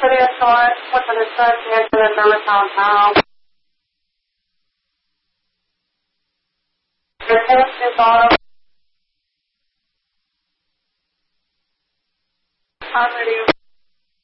for the assurance, for the association and the compound. The test is on. I'm ready.